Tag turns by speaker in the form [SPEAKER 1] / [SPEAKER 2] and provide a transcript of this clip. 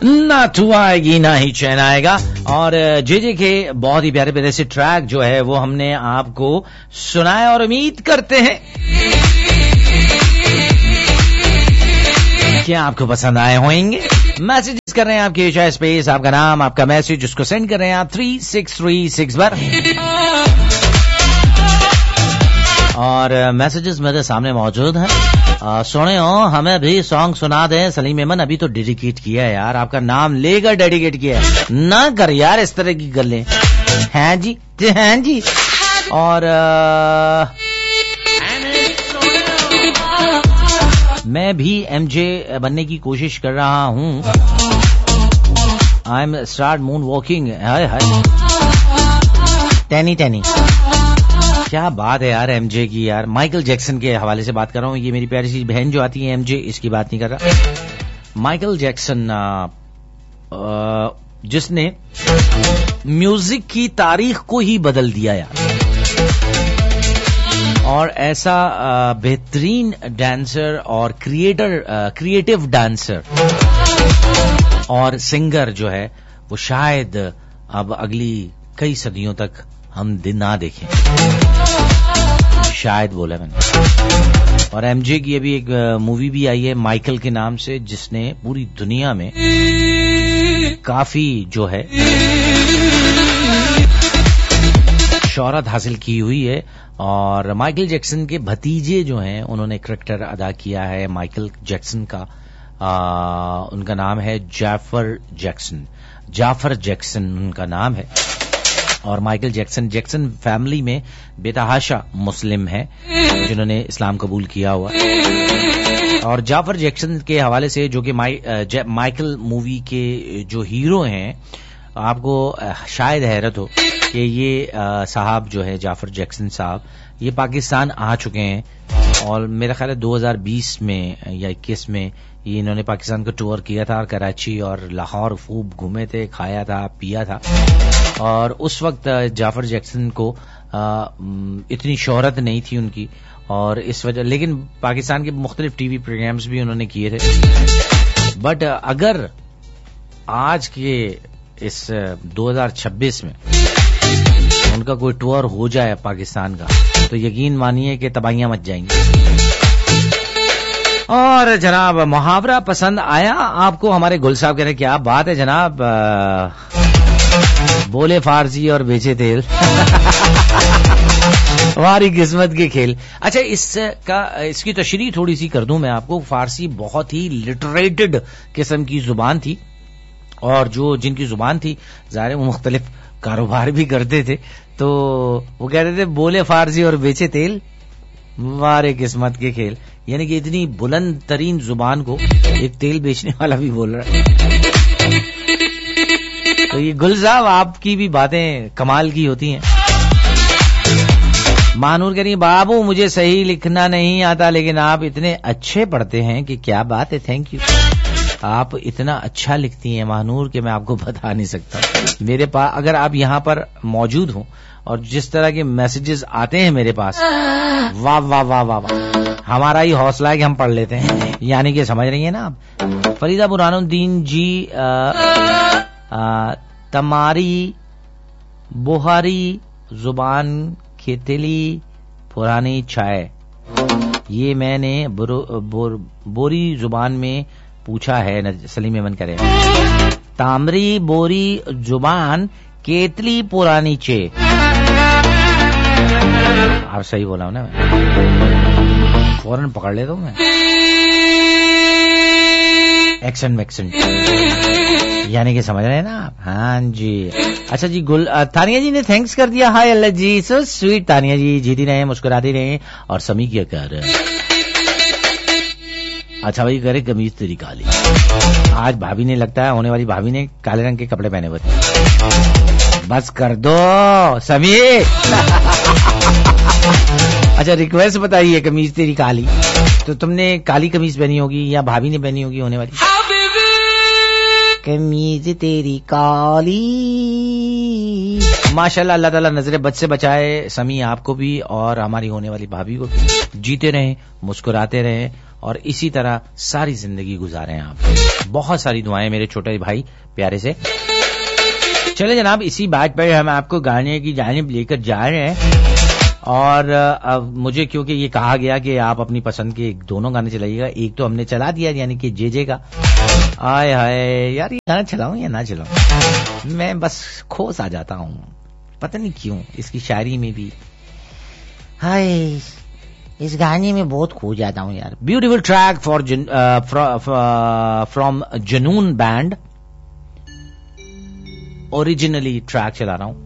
[SPEAKER 1] ना तू आएगी ना ही चैन आएगा। और जे के बहुत ही प्यारे प्यारे से ट्रैक जो है वो हमने आपको सुनाया और उम्मीद करते हैं कि आपको पसंद आए होंगे। मैसेजेस कर रहे हैं आपके एशिया स्पेस, आपका नाम, आपका मैसेज, उसको सेंड कर रहे हैं आप 3636 पर। और मैसेजेस मेरे सामने मौजूद हैं। सुने हो, हमें भी सॉन्ग सुना दें। सलीम अहमद अभी तो डेडिकेट किया है यार, आपका नाम लेकर डेडिकेट किया है, ना कर यार इस तरह की गल्लें। हैं जी, हैं जी। और मैं भी एमजे बनने की कोशिश कर रहा हूँ। I am start moon walking. हाय हाय टैनी टैनी, क्या बात है यार एमजे की यार। माइकल जैक्सन के हवाले से बात कर रहा हूँ। ये मेरी प्यारी सी बहन जो आती है एमजे, इसकी बात नहीं कर रहा। माइकल जैक्सन जिसने म्यूजिक की तारीख को ही बदल दिया यार, और ऐसा बेहतरीन डांसर और क्रिएटिव डांसर और सिंगर जो है वो शायद अब अगली कई सदियों तक हम दिन ना देखें, शायद बोला मैंने। और एमजे की अभी एक मूवी भी आई है माइकल के नाम से, जिसने पूरी दुनिया में काफी जो है शोहरत हासिल की हुई है। और माइकल जैक्सन के भतीजे जो हैं उन्होंने करैक्टर अदा किया है माइकल जैक्सन का। उनका नाम है जाफर जैक्सन उनका नाम है। और माइकल जैक्सन फैमिली में बेतहाशा मुस्लिम है जिन्होंने इस्लाम कबूल किया हुआ। और जाफर जैक्सन के हवाले से, जो कि माइकल मूवी के जो हीरो हैं, आपको शायद हैरत हो कि ये साहब जो है जाफर जैक्सन साहब, ये पाकिस्तान आ चुके हैं। और मेरा ख्याल है 2020 में या 21 में ये इन्होंने पाकिस्तान का टूर किया था, और कराची और लाहौर खूब घूमे थे, खाया था, पिया था। और उस वक्त जाफर जैक्सन को इतनी शोहरत नहीं थी उनकी, और इस वजह, लेकिन पाकिस्तान के मुख्तलिफ टीवी प्रोग्राम्स भी उन्होंने किए थे। बट अगर आज के इस 2026 में उनका कोई टूर हो जाए पाकिस्तान का, तो यकीन मानिए कि तबाहियां मच जाएंगी। और जनाब मुहावरा पसंद आया आपको? हमारे गुल साहब कह रहे क्या बात है जनाब, बोले फारसी और बेचे तेल। हमारी किस्मत के खेल। अच्छा, इसकी तशरीह थोड़ी सी कर दूं मैं आपको। फारसी बहुत ही लिटरेटेड किस्म की जुबान थी, और जो जिनकी जुबान थी ज़ाहिर वो मुख्तलिफ कारोबार भी करते थे, तो वो कह रहे थे बोले फारसी और बेचे तेल, हमारे किस्मत के खेल। यानी कि इतनी बुलंद तरीन जुबान को एक तेल बेचने वाला भी बोल रहा है। तो ये गुल साहब आपकी भी बातें कमाल की होती हैं। मानूर कह रही है बाबू मुझे सही लिखना नहीं आता, लेकिन आप इतने अच्छे पढ़ते हैं कि क्या बात है, थैंक यू। आप इतना अच्छा लिखती हैं मानूर कि मैं आपको बता नहीं सकता। मेरे पास अगर आप यहाँ पर मौजूद हो और जिस तरह के मैसेजेस आते हैं मेरे पास, वाह वाह वाह वाह वाह, हमारा ही हौसला है कि हम पढ़ लेते हैं। यानी कि समझ रही है ना आप। फरीदा बुरहानुद्दीन जी, तमारी बुहारी जुबान खेतली पुरानी चाय, ये मैंने बोरी जुबान में पूछा है। सलीम अहमद करे तामरी बोरी जुबान केतली पुरानी चे। आप सही बोला हूं ना, फौरन पकड़ लेता हूं मैं एक्शन वैक्शन, यानी कि समझ रहे हैं ना आप। हाँ जी। अच्छा जी, तानिया जी ने थैंक्स कर दिया। हाय अल्लाह जी, सो स्वीट तानिया जी, जीती रहे, मुस्कुराती रहे। और समी क्या कर अच्छा भाई करे कमीज तेरी काली। आज भाभी ने, लगता है होने वाली भाभी ने काले रंग के कपड़े पहने हुए थे। बस कर दो समी। अच्छा रिक्वेस्ट बताइए, कमीज तेरी काली, तो तुमने काली कमीज पहनी होगी या भाभी ने पहनी होगी होने वाली? कमीज तेरी काली। माशाल्लाह, अल्लाह ताला नजरे बद से बचाए समी आपको भी और हमारी होने वाली भाभी को भी। जीते रहें, मुस्कुराते रहें اور اسی طرح ساری زندگی گزاریں آپ. بہت ساری دعائیں میرے چھوٹے بھائی پیارے سے. چلے جناب, اسی بات پر ہم آپ کو گانے کی جانب لے کر جا رہے ہیں, اور مجھے کیونکہ یہ کہا گیا کہ آپ اپنی پسند کے دونوں گانے چلائیے گا, ایک تو ہم نے چلا دیا یعنی کہ جے جے کا. آئے ہائے یار, یہ گانا چلاؤں یا نہ چلاؤں, میں بس کھوس آ جاتا ہوں, پتہ نہیں کیوں. اس کی شاعری میں بھی ہائے, اس گانے میں بہت کھو جاتا ہوں یار. بیوٹیفل ٹریک فرام جنون بینڈ, اوریجنلی ٹریک چلا رہا ہوں.